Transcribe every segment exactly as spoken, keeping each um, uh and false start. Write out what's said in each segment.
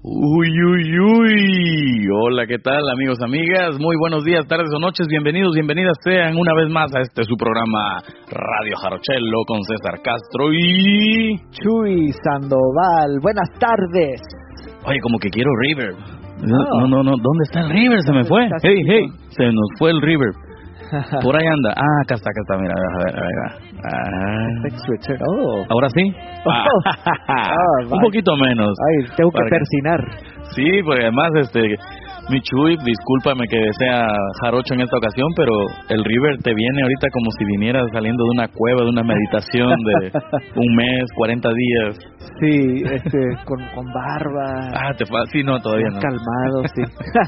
Uy, uy, uy. Hola, ¿qué tal, amigos, amigas? Muy buenos días, tardes o noches. Bienvenidos, bienvenidas sean una vez más a este su programa Radio Jarochelo con César Castro y Chuy Sandoval. Buenas tardes. Oye, como que quiero reverb. No, Oh. no, no, no. ¿Dónde está el reverb? Se me fue. Hey, hey. Se nos fue el reverb. Por ahí anda. Ah, acá está, acá está. Mira, a ver, a ver. Ah. Oh. ¿Ahora sí? Oh. Ah, Oh, un poquito menos. Ay, tengo que Para que- persinar. Sí, porque además, este, mi Chuy, discúlpame que sea jarocho en esta ocasión, pero el River te viene ahorita como si viniera saliendo de una cueva, de una meditación de un mes, cuarenta días. Sí, este, con, con barba. Ah, te fa... Sí, no, todavía no. Calmado, sí.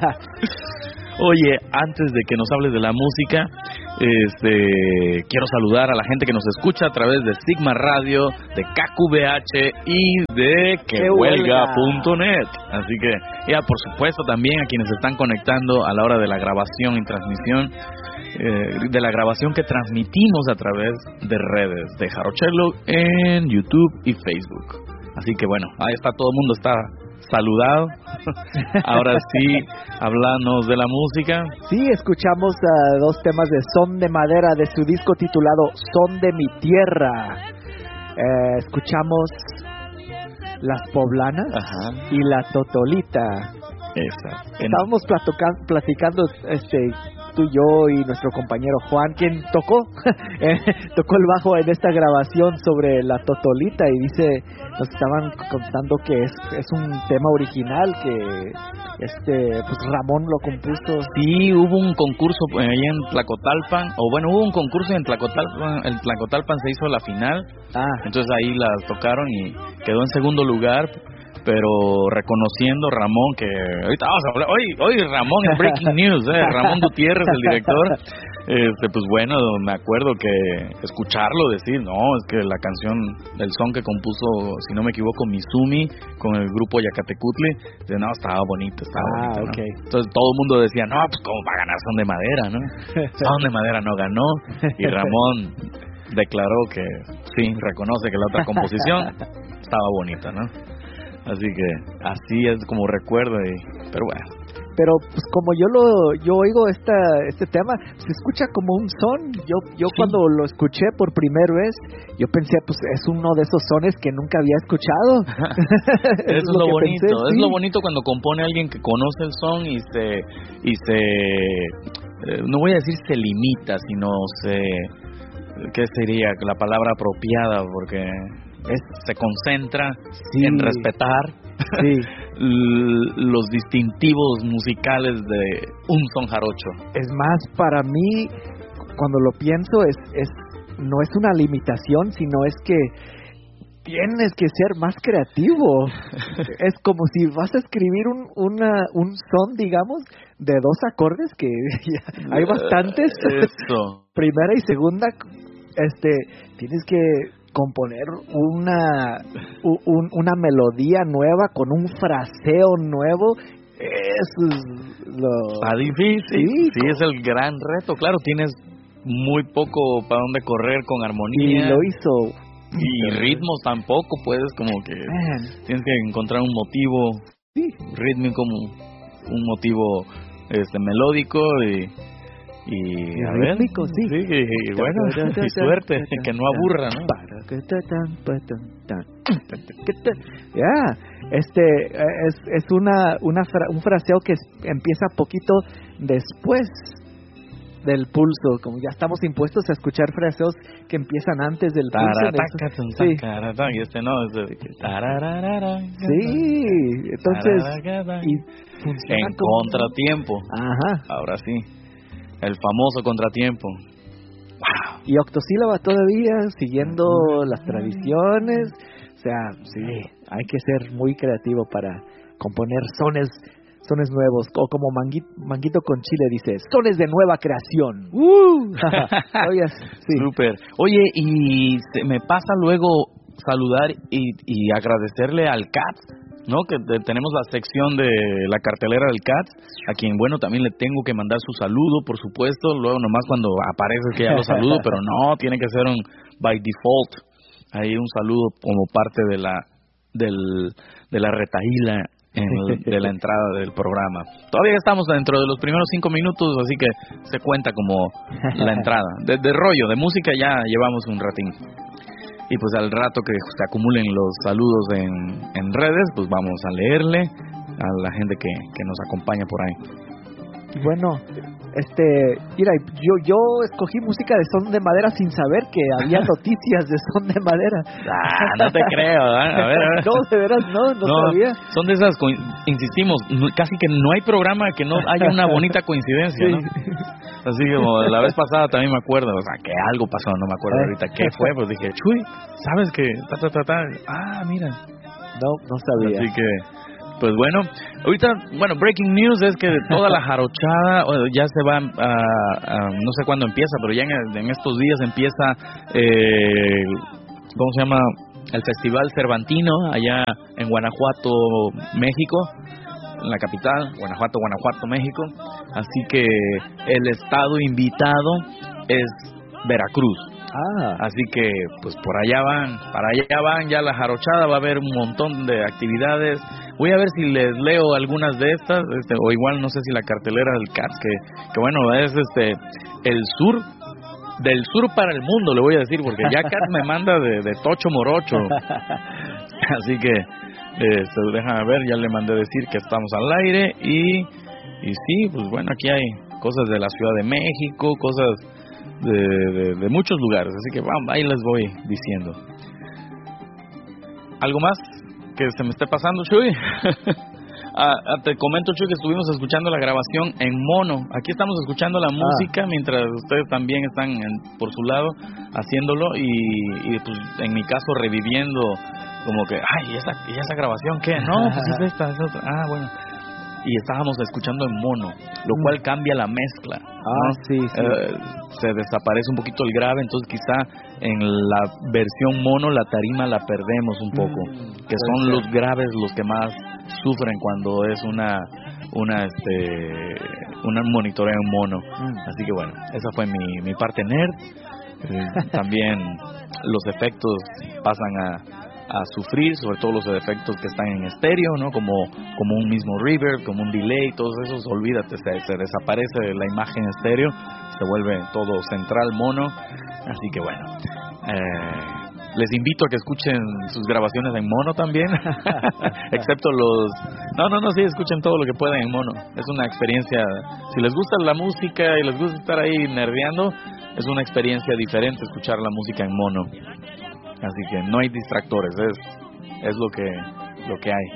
Oye, antes de que nos hables de la música, este, quiero saludar a la gente que nos escucha a través de Sigma Radio, de K Q B H y de que huelga punto net. Así que, ya, por supuesto, también a quienes se están conectando a la hora de la grabación y transmisión, eh, de la grabación que transmitimos a través de redes de Jarochelo en YouTube y Facebook. Así que, bueno, ahí está, todo el mundo está saludado. Ahora sí, háblanos de la música. Sí, escuchamos uh, dos temas de Son de Madera de su disco titulado Son de mi Tierra. Eh, escuchamos Las Poblanas Ajá. y La Totolita. Esa. Estábamos platoca- platicando, este, tú y yo y nuestro compañero Juan, quien tocó, eh, tocó el bajo en esta grabación sobre La Totolita, y dice, nos estaban contando que es, es un tema original que este pues Ramón lo compuso. Sí, hubo un concurso eh, ahí en Tlacotalpan, o bueno, hubo un concurso en Tlacotalpan, en Tlacotalpan se hizo la final, Ah, entonces ahí las tocaron y quedó en segundo lugar, pero reconociendo Ramón, que ahorita vamos a hablar, hoy, hoy Ramón en Breaking News, eh, Ramón Gutiérrez, el director, este, pues bueno, me acuerdo que escucharlo decir, no, es que la canción, el son que compuso, si no me equivoco, Mizumi, con el grupo Yacatecutli, de, no, estaba bonito, estaba Ah, bonito, ¿no? okay. Entonces todo el mundo decía, no, pues cómo va a ganar Son de Madera, ¿no? Son de Madera no ganó, y Ramón declaró que sí, reconoce que la otra composición estaba bonita, ¿no? Así que así es como recuerdo, y, pero bueno. pero pues como yo lo yo oigo esta este tema, se escucha como un son. Yo yo Sí. cuando lo escuché por primera vez, yo pensé, pues es uno de esos sones que nunca había escuchado. Eso es lo, que bonito, pensé, es sí. lo bonito cuando compone alguien que conoce el son y se y se eh, no voy a decir se limita, sino se, ¿qué sería la palabra apropiada? Porque es, se concentra Sí. en respetar Sí. l- los distintivos musicales de un son jarocho. Es más, para mí, cuando lo pienso, es, es no es una limitación, sino es que tienes que ser más creativo. Es como si vas a escribir un, una, un son, digamos, de dos acordes, que ya hay bastantes. Eso. Primera y segunda, este, tienes que componer una, un, una melodía nueva con un fraseo nuevo. Eso es lo... Está difícil. Sí, Sí, es el gran reto. Claro, tienes muy poco para dónde correr con y armonía. lo hizo. Y ritmos tampoco puedes, como que Man, tienes que encontrar un motivo sí. rítmico, un motivo este melódico y y Y a ver, rítmico, sí. y, y bueno, y suerte, que no aburra, ¿no? Ya, este es es una una fra- un fraseo que es- empieza poquito después del pulso, como ya estamos impuestos a escuchar fraseos que empiezan antes del pulso. Taratacatun, Sí. tacaratán, y este no, es de tarararara, Sí, entonces taratacatán. y funciona En como- contratiempo, Ajá. ahora sí, el famoso contratiempo. Wow. Y octosílaba todavía, siguiendo las tradiciones. O sea, sí, hay que ser muy creativo para componer sones sones nuevos. O como Manguito, Manguito con Chile dice, sones de nueva creación. ¡Uh! Oye, sí. Súper. Oye, y se me pasa luego saludar y, y agradecerle al C A T, ¿no? Que te- tenemos la sección de la cartelera del C A T, a quien, bueno, también le tengo que mandar su saludo, por supuesto. Luego nomás cuando aparece que ya lo saludo, pero no, tiene que ser un by default. Ahí un saludo como parte de la del de la retaíla en el, de la entrada del programa. Todavía estamos dentro de los primeros cinco minutos, así que se cuenta como la entrada. De, de rollo, de música ya llevamos un ratín. Y pues al rato que se acumulen los saludos en, en redes, pues vamos a leerle a la gente que, que nos acompaña por ahí. Bueno, este, mira, yo yo escogí música de Son de Madera sin saber que había noticias de Son de Madera. Ah, no te creo, ¿eh? A ver, a ver. No, de veras, no, no, no sabía. Son de esas, insistimos, casi que no hay programa que no haya una bonita coincidencia, ¿no? Sí. Así como la vez pasada también me acuerdo, o sea, que algo pasó, no me acuerdo ahorita qué fue, pues dije, Chuy, ¿sabes qué? Ta, ta, ta, ta. Ah, mira. No, no sabía. Así que... Pues bueno, ahorita, bueno, breaking news es que toda la jarochada ya se va, a, a, no sé cuándo empieza, pero ya en, en estos días empieza, eh, ¿cómo se llama? El Festival Cervantino, allá en Guanajuato, México, en la capital, Guanajuato, Guanajuato, México. Así que el estado invitado es Veracruz. Ah. Así que, pues por allá van, para allá van ya la jarochada, va a haber un montón de actividades. Voy a ver si les leo algunas de estas, este, o igual no sé si la cartelera del C A T S, que, que bueno, es este el sur, del sur para el mundo, le voy a decir, porque ya C A T S me manda de, de tocho morocho. Así que, este, déjame ver, ya le mandé decir que estamos al aire, y, y sí, pues bueno, aquí hay cosas de la Ciudad de México, cosas... De, de, de muchos lugares, así que vamos, ahí les voy diciendo. ¿Algo más que se me esté pasando, Chuy? ah, te comento, Chuy, que estuvimos escuchando la grabación en mono. Aquí estamos escuchando la música ah. mientras ustedes también están en, por su lado haciéndolo, y, y pues en mi caso reviviendo como que, ay, ¿y esa, ¿y esa grabación qué? No, pues es esta, es otra. Ah, bueno. Y estábamos escuchando en mono, lo cual cambia la mezcla, ¿no? Ah, sí, sí. Eh, se desaparece un poquito el grave, entonces quizá en la versión mono la tarima la perdemos un poco, mm, que son ser. los graves los que más sufren cuando es una una este una monitoreo en mono. Mm. Así que bueno, esa fue mi mi parte nerd. Eh, también los efectos pasan a a sufrir, sobre todo los efectos que están en estéreo, ¿no? Como como un mismo reverb, como un delay, todos esos, olvídate, se, se desaparece la imagen estéreo, se vuelve todo central mono, así que bueno, eh, les invito a que escuchen sus grabaciones en mono también, excepto los, no, no, no, sí, escuchen todo lo que puedan en mono, es una experiencia, si les gusta la música y les gusta estar ahí nerdeando, es una experiencia diferente escuchar la música en mono. Así que no hay distractores, es es lo que lo que hay.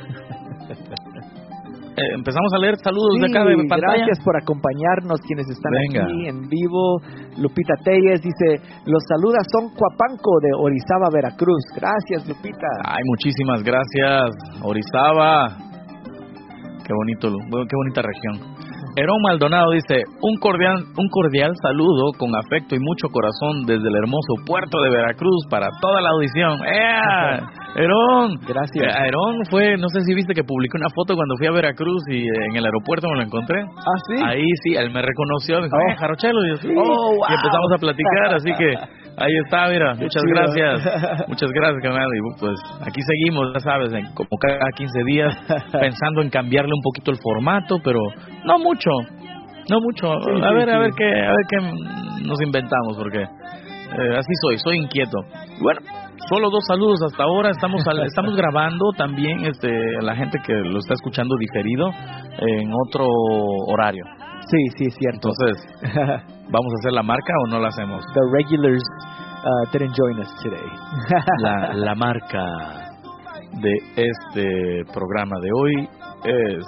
eh, empezamos a leer saludos sí, de acá de pantalla. Gracias por acompañarnos quienes están Venga. aquí en vivo. Lupita Telles dice, los saluda Son Cuapanco de Orizaba, Veracruz. Gracias, Lupita. Ay, muchísimas gracias, Orizaba. Qué bonito, qué bonita región. Herón Maldonado dice, un cordial, un cordial saludo con afecto y mucho corazón desde el hermoso puerto de Veracruz para toda la audición. ¡Eh! Herón. Gracias. Herón fue, no sé si viste que publiqué una foto cuando fui a Veracruz y en el aeropuerto me lo encontré. Ah, sí. Ahí sí, él me reconoció, me dijo, oh. eh, Jarochelo, y yo, sí. oh, wow. Y empezamos a platicar, así que ahí está, mira, Qué muchas chido. gracias, muchas gracias, canal, y pues aquí seguimos, ya sabes, en, como cada quince días, pensando en cambiarle un poquito el formato, pero no mucho, no mucho, sí, a sí, ver, sí. a ver qué, a ver qué nos inventamos, porque eh, así soy, soy inquieto. Bueno, solo dos saludos hasta ahora, estamos al, estamos grabando también, este, la gente que lo está escuchando diferido, en otro horario. Sí, sí, es cierto. Entonces, ¿vamos a hacer la marca o no la hacemos? The regulars uh, didn't join us today. la, la marca de este programa de hoy es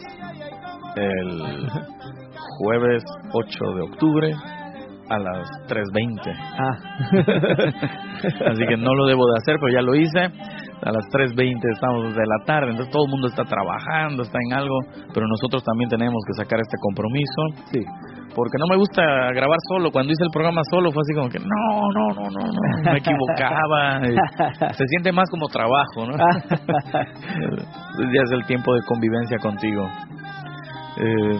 el jueves ocho de octubre a las tres veinte. Ah. Así que no lo debo de hacer, pero ya lo hice. A las tres veinte estamos de la tarde, entonces todo el mundo está trabajando, está en algo, pero nosotros también tenemos que sacar este compromiso. Sí. Porque no me gusta grabar solo. Cuando hice el programa solo fue así como que no, no, no, no, no, me equivocaba. Se siente más como trabajo, ¿no? Ya es el tiempo de convivencia contigo. Eh,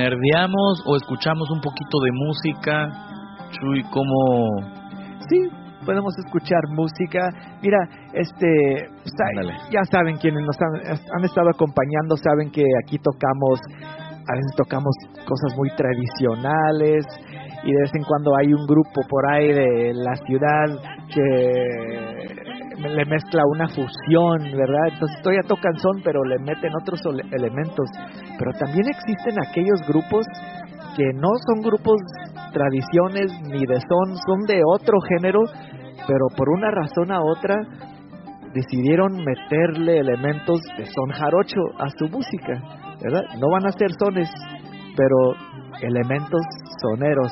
¿Nerdeamos o escuchamos un poquito de música? Chuy, ¿cómo...? Sí, podemos escuchar música. Mira, este, Ándale. ya saben quienes nos han, han estado acompañando, saben que aquí tocamos, a veces tocamos cosas muy tradicionales y de vez en cuando hay un grupo por ahí de la ciudad que le mezcla una fusión, ¿verdad? Entonces todavía tocan son, pero le meten otros elementos. Pero también existen aquellos grupos que no son grupos tradiciones ni de son, son de otro género, pero por una razón a otra decidieron meterle elementos de son jarocho a su música, ¿verdad? No van a ser sones, pero elementos soneros.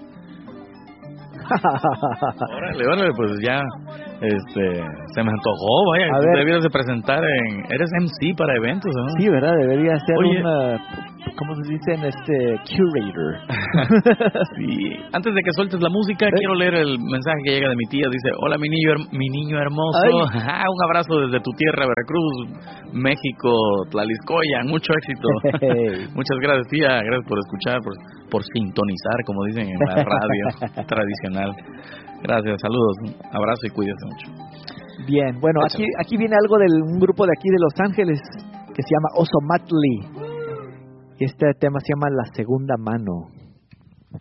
Órale, órale, pues ya este se me antojó, vaya, A tú ver. debieras de presentar en... Eres M C para eventos, ¿no? Sí, ¿verdad? Debería ser Oye. una, ¿cómo se dice en este? Curator. Sí. Antes de que sueltes la música, ¿Eh? quiero leer el mensaje que llega de mi tía. Dice, hola mi niño, her- mi niño hermoso. Ay. Un abrazo desde tu tierra, Veracruz, México, Tlaliscoya. Mucho éxito. Hey. Muchas gracias, tía. Gracias por escuchar, por, por sintonizar, como dicen en la radio tradicional. Gracias, saludos, abrazo y cuídese mucho. Bien, bueno, aquí aquí viene algo de un grupo de aquí de Los Ángeles que se llama Ozomatli. Y este tema se llama La Segunda Mano.